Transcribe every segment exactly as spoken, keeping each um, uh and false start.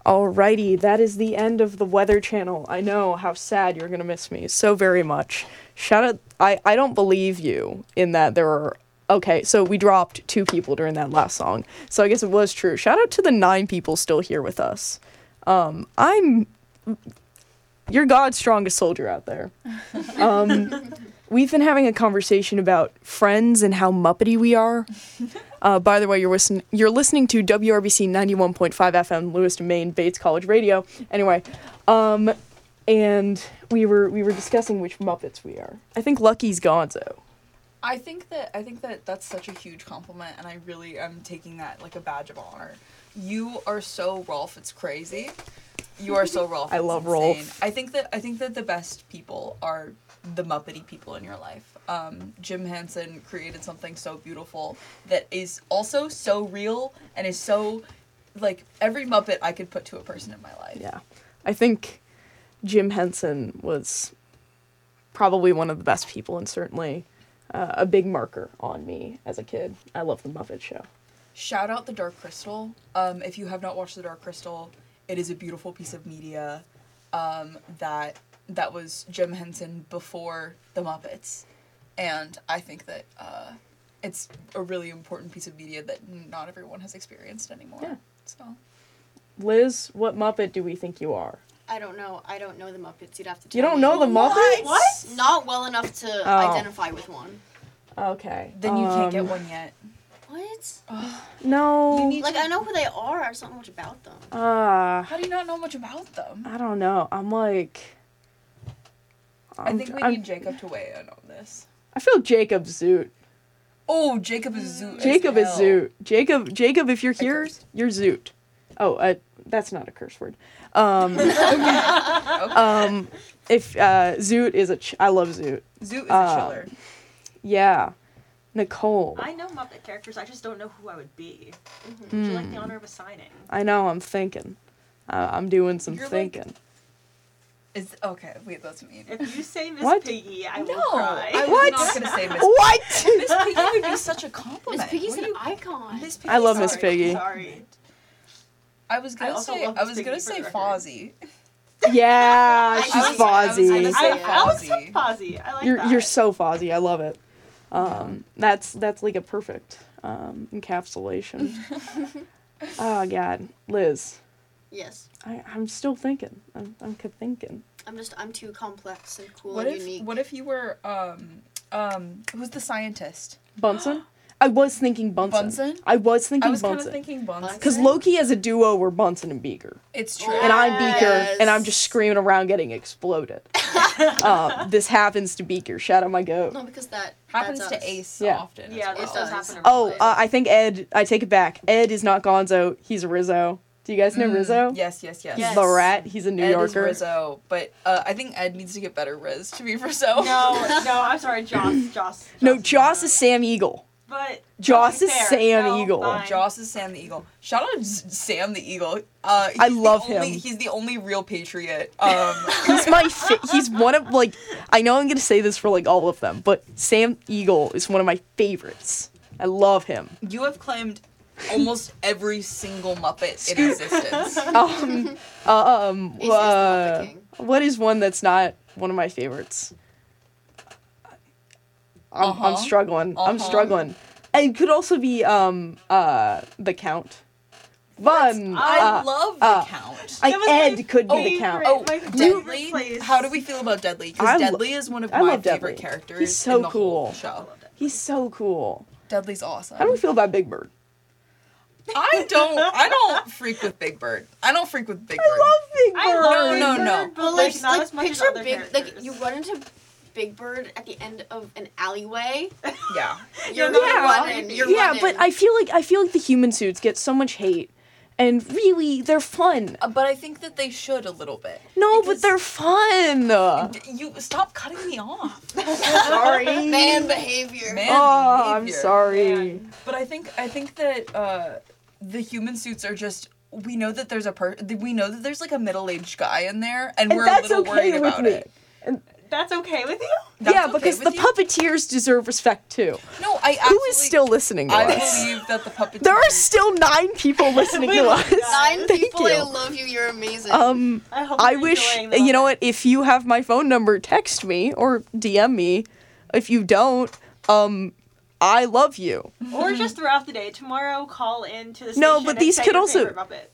Alrighty, that is the end of the Weather Channel. I know how sad you're gonna miss me so very much. Shout out, I, I don't believe you in that there are, okay, so we dropped two people during that last song, so I guess it was true. Shout out to the nine people still here with us. Um, I'm, you're God's strongest soldier out there. Um, we've been having a conversation about friends and how Muppety we are. Uh, by the way, you're, listen- you're listening to W R B C ninety-one point five F M, Lewiston, Maine, Bates College Radio. Anyway, um, and we were we were discussing which Muppets we are. I think Lucky's Gonzo. I think that I think that that's such a huge compliment, and I really am taking that like a badge of honor. You are so Rolf, it's crazy. You are so Rolf. I it's love insane. Rolf. I think that I think that the best people are the Muppety people in your life. Um, Jim Henson created something so beautiful that is also so real and is so, like, every Muppet I could put to a person in my life. Yeah. I think Jim Henson was probably one of the best people and certainly uh, a big marker on me as a kid. I love the Muppet Show. Shout out The Dark Crystal. Um, if you have not watched The Dark Crystal, it is a beautiful piece of media um, that that was Jim Henson before the Muppets. And I think that uh, it's a really important piece of media that not everyone has experienced anymore. Yeah. So, Liz, what Muppet do we think you are? I don't know. I don't know the Muppets. You'd have to tell You don't me. know the Muppets? What? Not well enough to Oh. identify with one. Okay. then you can't get um, one yet. What? No. You need Like, to- I know who they are. I just don't know much about them. Uh, How do you not know much about them? I don't know. I'm like... i I'm, think we I'm- need Jacob to weigh in on this. I feel Jacob's Zoot. Oh, Jacob is Zoot. as Jacob is hell. Zoot. Jacob, Jacob, if you're I here, cursed. you're Zoot. Oh, uh, that's not a curse word. Um, Okay. um, if uh, Zoot is a, ch- I love Zoot. Zoot is uh, a chiller. Yeah, Nicole. I know Muppet characters, I just don't know who I would be. Would Hmm. you like the honor of assigning? I know. I'm thinking. Uh, I'm doing some You're like- thinking. Is okay. Wait, that's mean. If you say Miss What? Piggy, I will No, cry. I was What? not gonna say Miss. What? Miss Piggy would be such a compliment. Miss Piggy's What an do you- icon. Miss Piggy, I love Miss sorry. Piggy. Sorry. I was I gonna also say. love I Miss was Piggy gonna for say the record. Fozzie. Yeah, I she's was- I was gonna Fozzie. say- I, I was Fozzie. Fozzie. I like You're that. you're so Fozzie. I love it. Um, that's that's like a perfect um, encapsulation. Oh God, Liz. Yes. I, I'm still thinking. I'm I'm kept thinking. I'm just, I'm too complex and cool What and if? unique. What if you were um um who's the scientist? Bunsen. I was thinking Bunsen. Bunsen? I was thinking I was kind of Bunsen. thinking Bunsen. Because Loki as a duo were Bunsen and Beaker. It's true. And I'm Beaker, Yes. and I'm just screaming around getting exploded. um, this happens to Beaker. Shout out my goat. No, because that happens that's to us. Ace Yeah. often. Yeah, as this well. It does does. happen. in Oh, real life. uh, I think Ed, I take it back. Ed is not Gonzo, he's a Rizzo. Do you guys know Mm, Rizzo? Yes, yes, yes. He's Yes. the rat, he's a New Ed Yorker. is Rizzo, but uh, I think Ed needs to get better Riz to be Rizzo. No, no, I'm sorry, Joss. Joss. No, Joss Joss not. is Sam Eagle. But Joss to be is fair, Sam no, Eagle. fine. Joss is Sam the Eagle. Shout out to S- Sam the Eagle. Uh, he's I the love only, him. He's the only real patriot. Um, He's my fa- he's one of like I know I'm gonna say this for like all of them, but Sam Eagle is one of my favorites. I love him. you have claimed almost every single Muppet in existence. Um, uh, um, Ace is the uh, Muppet King. what is one that's not one of my favorites? I'm, Uh-huh. I'm struggling. I'm Uh-huh. struggling. And it could also be um uh the Count. Fun. I uh, love the uh, Count. I, It was Ed my could be the favorite- Count. Oh, my Deadly. favorite place. How do we feel about Deadly? I Because lo- Deadly is one of I my love favorite Deadly. characters He's so in the cool. whole show. He's so cool. Deadly's awesome. How do we feel about Big Bird? I don't. I don't freak with Big Bird. I don't freak with Big Bird. I love Big I Bird. love No, Big no, Bird, no. But But like, like, not like as much as picture other big, like characters. you run into Big Bird at the end of an alleyway. Yeah. You're not not Yeah. running. You're yeah, running. but I feel like I feel like the human suits get so much hate, and really they're fun. Uh, but I think that they should a little bit. No, because- but they're fun. Oh, D- You stop cutting me off. sorry. man behavior. Man Oh, I'm behavior. sorry. Man. But I think I think that uh, the human suits are just. We know that there's a per. We know that there's like a middle-aged guy in there, and, And we're that's a little okay worried with about me. it. That's okay with you? That's yeah, okay because the with you? puppeteers deserve respect too. No, I Who absolutely, is still listening to I us? believe that the puppet. There are still nine people listening to us. Nine Thank people, you. I love you. You're amazing. Um, I hope I you're wish, enjoying the you know Muppet. what, if you have my phone number, text me or D M me. If you don't, um, I love you. Or just throughout the day. Tomorrow, call in to the station No, but and these say could your also- favorite Muppet.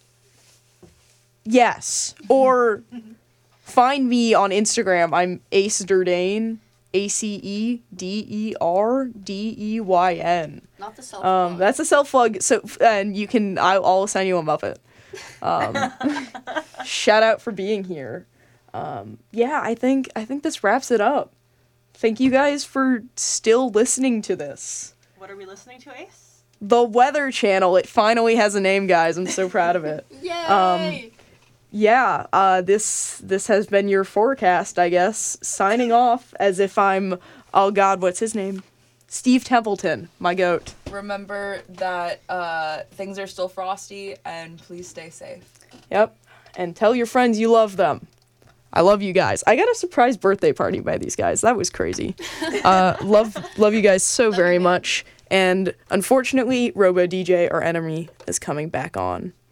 Yes. Or find me on Instagram. I'm Ace Durdane. A C E D E R D E Y N. Not the self. Um, that's a self plug. So, and you can, I- I'll send you a Muppet. Um, shout out for being here. Um, yeah, I think, I think this wraps it up. Thank you guys for still listening to this. What are we listening to, Ace? The Weather Channel. It finally has a name, guys. I'm so proud of it. Yay! um, Yeah, uh, this this has been your forecast, I guess. Signing off as if I'm, oh God, what's his name? Steve Templeton, my goat. Remember that uh, things are still frosty, and please stay safe. Yep, and tell your friends you love them. I love you guys. I got a surprise birthday party by these guys. That was crazy. Uh, love love you guys so very much. And unfortunately, Robo D J, our enemy, is coming back on.